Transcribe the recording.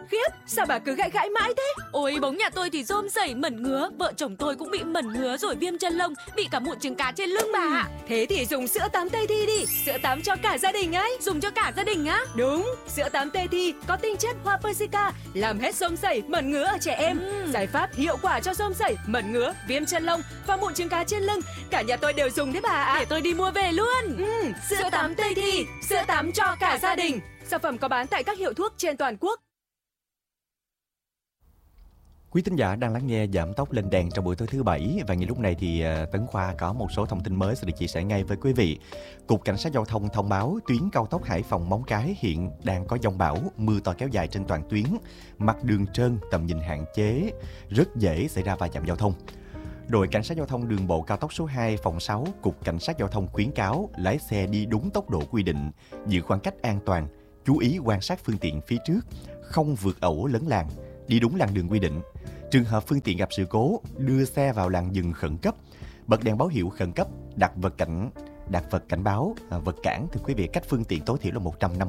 Khiếp, sao bà cứ gãi gãi mãi thế? Ôi, bóng nhà tôi thì rôm rẩy mẩn ngứa. Vợ chồng tôi cũng bị mẩn ngứa rồi viêm chân lông, bị cả mụn trứng cá trên lưng bà ạ. Thế thì dùng sữa tắm Tây Thi đi. Sữa tắm cho cả gia đình ấy. Dùng cho cả gia đình á? Đúng, sữa tắm Tây Thi có tinh chất hoa Persica, làm hết rôm rẩy, mẩn ngứa ở trẻ em. Giải pháp hiệu quả cho rôm rẩy, mẩn ngứa, viêm chân lông và mụn trứng cá trên lưng. Cả nhà tôi đều dùng đấy bà ạ. Để tôi đi mua về luôn. Sữa tắm Tây Thi, sữa tắm cho cả gia đình. Sản phẩm có bán tại các hiệu thuốc trên toàn quốc. Quý thính giả đang lắng nghe Giảm Tốc Lên Đèn trong buổi tối thứ Bảy, và ngay lúc này thì Tấn Khoa có một số thông tin mới sẽ được chia sẻ ngay với quý vị. Cục Cảnh sát Giao thông thông báo tuyến cao tốc Hải Phòng - Móng Cái hiện đang có dông bão, mưa to kéo dài trên toàn tuyến, mặt đường trơn, tầm nhìn hạn chế, rất dễ xảy ra va chạm giao thông. Đội Cảnh sát Giao thông đường bộ cao tốc số 2 phòng 6, Cục Cảnh sát Giao thông khuyến cáo lái xe đi đúng tốc độ quy định, giữ khoảng cách an toàn, chú ý quan sát phương tiện phía trước, không vượt ẩu lấn làn, đi đúng làn đường quy định. Trường hợp phương tiện gặp sự cố, đưa xe vào làn dừng khẩn cấp, bật đèn báo hiệu khẩn cấp, đặt vật cảnh báo, vật cản, thưa quý vị, cách phương tiện tối thiểu là 150